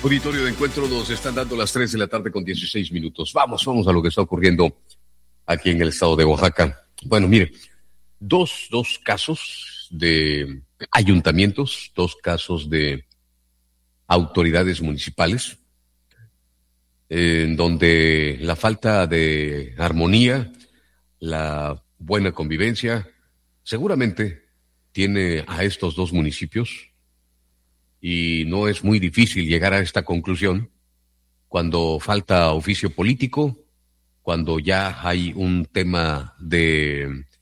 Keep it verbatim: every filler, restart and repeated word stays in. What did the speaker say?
Auditorio de Encuentro, nos están dando las tres de la tarde con dieciséis minutos. Vamos, vamos a lo que está ocurriendo aquí en el estado de Oaxaca. Bueno, mire, dos, dos casos de ayuntamientos, dos casos de autoridades municipales, en donde la falta de armonía, la buena convivencia, seguramente tiene a estos dos municipios. Y no es muy difícil llegar a esta conclusión cuando falta oficio político, cuando ya hay un tema de